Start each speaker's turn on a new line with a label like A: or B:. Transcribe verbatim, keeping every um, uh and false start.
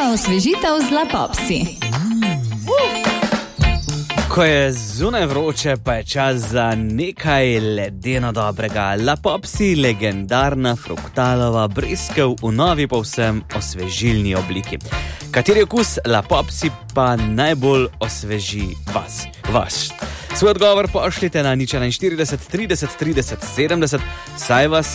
A: Ledena osvežitev z Lapopsi.
B: Ko je zunaj vroče, pa je čas za nekaj ledeno dobrega. Lapopsi, legendarna fruktalova breskev v novi povsem osvežilni obliki. Kateri okus Lapopsi pa najbolj osveži vas? Vaš. Svoj odgovor pošljite na nič štirideset trideset trideset sedemdeset, saj vas